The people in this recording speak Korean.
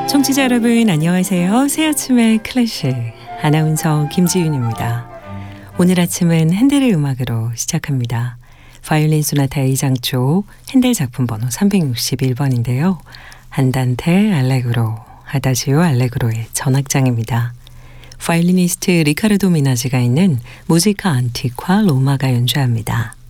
청취자 여러분 안녕하세요. 새 아침의 클래식 아나운서 김지윤입니다. 오늘 아침은 핸델의 음악으로 시작합니다. 바이올린 소나타 A장조 핸델 작품 번호 361번인데요. 안단테 알레그로, 아다지오 알레그로의 전악장입니다. 바이올리니스트 리카르도 미나지가 있는 무지카 안티과 로마가 연주합니다.